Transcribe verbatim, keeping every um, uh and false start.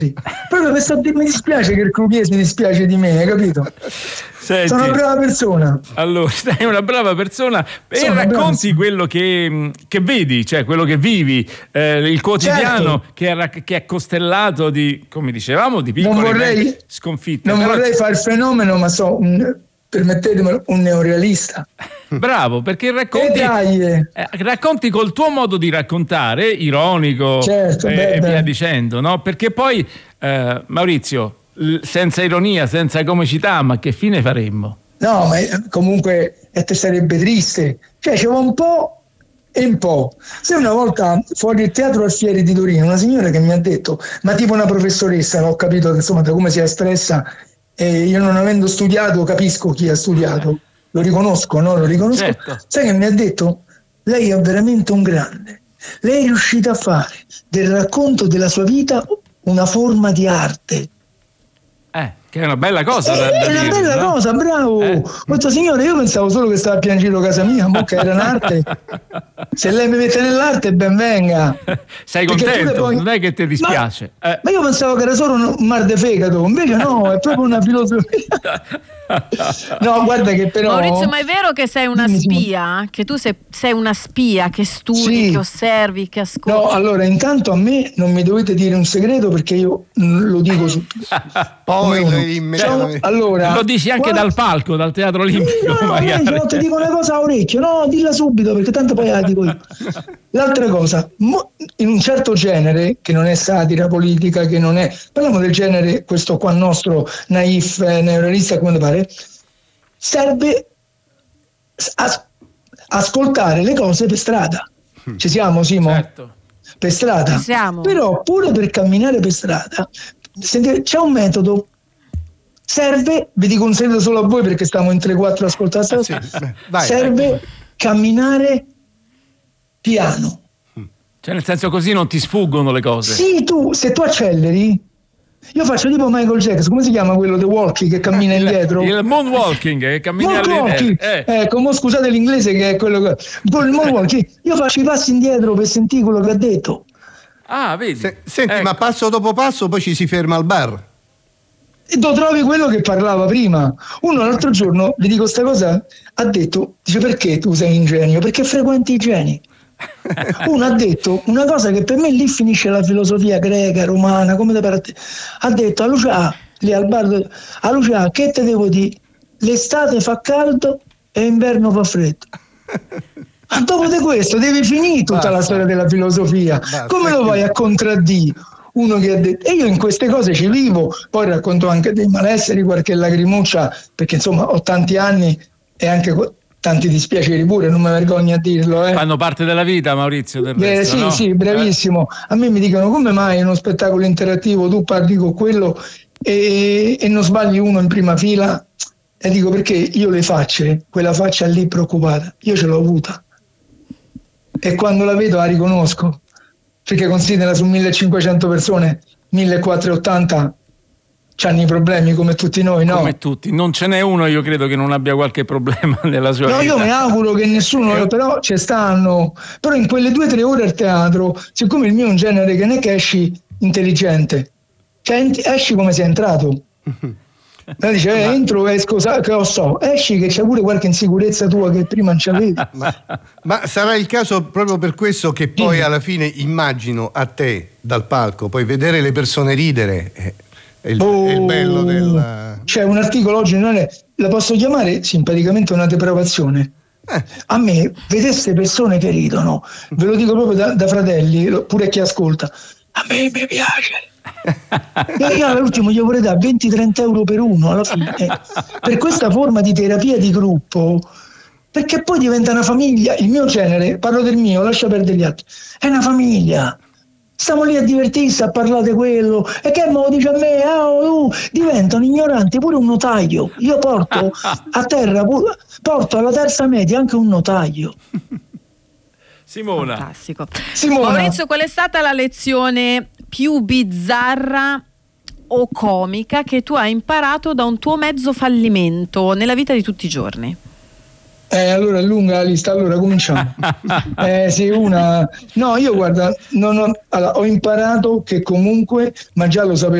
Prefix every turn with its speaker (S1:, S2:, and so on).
S1: Proprio per sta- mi dispiace che il croupier si dispiace di me, hai capito?
S2: Senti,
S1: sono una brava persona.
S2: Allora, sei una brava persona e
S1: Sono una brava
S2: racconti
S1: persona.
S2: quello che, che vedi, cioè quello che vivi, eh, il quotidiano,
S1: Certo.
S2: che, è, rac- che è costellato di, come dicevamo, di piccole
S1: Non
S2: e
S1: vorrei-
S2: medie sconfitte.
S1: Non
S2: Però
S1: vorrei
S2: ci-
S1: fare il fenomeno, ma so, un, permettetemelo, un neorealista.
S2: Bravo, perché
S1: E
S2: racconti,
S1: dai, eh.
S2: eh, racconti col tuo modo di raccontare, ironico,
S1: Certo,
S2: eh,
S1: beh,
S2: e via
S1: beh.
S2: dicendo, no? Perché poi, eh, Maurizio, l- senza ironia, senza comicità, ma che fine faremmo?
S1: No, ma eh, comunque e te sarebbe triste. Cioè, c'è un po' e un po'. Se una volta fuori il teatro Alfieri di Torino, una signora che mi ha detto, ma tipo una professoressa, ho capito che insomma da come si è espressa, e io non avendo studiato capisco chi ha studiato, lo riconosco, no? Lo riconosco.
S2: Certo.
S1: Sai che mi ha detto? Lei è veramente un grande. Lei è riuscita a fare del racconto della sua vita una forma di arte.
S2: Eh, che è una bella cosa da,
S1: Eh,
S2: da
S1: è una
S2: dire,
S1: bella
S2: no?
S1: cosa, bravo.
S2: Eh?
S1: Questo signore, io pensavo solo che stava a piangere casa mia, ma che era un'arte. Se lei mi mette nell'arte, ben venga.
S2: Sei
S1: Perché
S2: contento?
S1: pure poi-
S2: Non è che ti dispiace.
S1: Ma,
S2: Eh.
S1: ma io pensavo che era solo un mar de fegato, invece no, è proprio una filosofia. No, guarda che però.
S3: Maurizio, ma è vero che sei una
S1: Dimmi, Simone.
S3: spia? Che tu sei, sei una spia che studi,
S1: Sì.
S3: che osservi, che ascolti?
S1: No, allora intanto a me non mi dovete dire un segreto perché io mm, lo dico subito.
S4: Poi
S1: Come
S4: lo
S1: uno.
S4: immediatamente-
S1: Cioè, allora,
S2: Lo dici anche
S1: qua-
S2: dal palco, dal Teatro Olimpico,
S1: No, no,
S2: magari.
S1: no, ti dico una cosa a orecchio, no, dilla subito perché tanto poi la dico io. L'altra cosa, mo- in un certo genere, che non è satira politica, che non è, parliamo del genere, questo qua nostro, naif, eh, neorealista, come ti pare, serve as- ascoltare le cose per strada. Ci siamo, Simo?
S2: Certo.
S1: Per strada.
S3: Ci siamo.
S1: Però pure per camminare per strada, sentite, c'è un metodo. Serve, vi dico un segreto solo a voi perché stiamo in tre quattro ascoltando,
S4: Sì, vai,
S1: serve
S4: vai.
S1: camminare piano.
S2: Cioè, nel senso, così non ti sfuggono le cose.
S1: Sì, tu, se tu acceleri, io faccio tipo Michael Jackson, come si chiama quello, The Walkie, che cammina indietro?
S2: Il moonwalking, che cammini
S1: Moonwalking,
S2: alle eh.
S1: ecco, mo scusate l'inglese che è quello che... Con il moonwalking, io faccio i passi indietro per sentire quello che ha detto.
S2: Ah, vedi?
S4: Se- senti,
S2: Ecco.
S4: ma passo dopo passo poi ci si ferma al bar.
S1: E tu trovi quello che parlava prima. Uno l'altro giorno, vi dico sta cosa, ha detto, dice perché tu sei ingenio? Perché frequenti i geni. Uno ha detto una cosa che per me lì finisce la filosofia greca, romana, come te pare a te. Ha detto a Lucia, lì al bar, a Lucia, che te devo dire? L'estate fa caldo e l'inverno fa freddo. Ma dopo di questo devi finire tutta
S4: Basta.
S1: la storia della filosofia.
S4: Basta,
S1: Come
S4: è
S1: lo vai
S4: chiuso.
S1: a contraddire? Uno che ha detto, e io in queste cose ci vivo, poi racconto anche dei malesseri, qualche lacrimuccia, perché insomma ho tanti anni e anche co- tanti dispiaceri pure, non mi vergogno a dirlo. Eh.
S2: Fanno parte della vita, Maurizio, del
S1: Beh,
S2: resto,
S1: sì,
S2: no?
S1: sì, bravissimo. A me mi dicono come mai in uno spettacolo interattivo tu parli con quello e, e non sbagli uno in prima fila? E dico perché io le facce, quella faccia lì preoccupata, io ce l'ho avuta. E quando la vedo la riconosco. Perché considera su millecinquecento persone, millequattrocentottanta hanno i problemi come tutti noi, no?
S2: Come tutti, non ce n'è uno, io credo, che non abbia qualche problema nella sua
S1: No,
S2: vita.
S1: io mi auguro che nessuno,
S2: Eh.
S1: però ci stanno. Però in quelle due o tre ore al teatro, siccome il mio è un genere che non è che esci intelligente, cioè ent- esci come sei entrato. Lei dice, eh, entro, esco, sa, che lo so, esci che c'è pure qualche insicurezza tua che prima non c'avevi.
S4: Ma, ma sarà il caso proprio per questo che poi
S1: Dimmi.
S4: alla fine immagino a te dal palco, poi vedere le persone ridere è, è il, è il bello del...
S1: C'è un articolo oggi, non è, la posso chiamare simpaticamente una depravazione.
S4: Eh.
S1: A me, vedesse persone che ridono, ve lo dico proprio da, da fratelli, lo- pure chi ascolta, a me mi piace. E io all'ultimo gli vorrei dare venti trenta euro per uno alla fine, per questa forma di terapia di gruppo, perché poi diventa una famiglia. Il mio genere, parlo del mio, lascia perdere gli altri, è una famiglia. Stiamo lì a divertirsi, a parlare di quello, e che mo dice a me, ah, oh, uh, diventano ignoranti pure un notaio. Io porto a terra, pu- porto alla terza media anche un notaio.
S2: Simona.
S3: Fantastico.
S1: Simona.
S3: Maurizio, qual è stata la lezione più bizzarra o comica che tu hai imparato da un tuo mezzo fallimento nella vita di tutti i giorni?
S1: Eh, allora è lunga la lista, allora cominciamo. Eh, sì, una... No, io guarda, non ho... Allora, ho imparato che comunque, ma già lo sapevo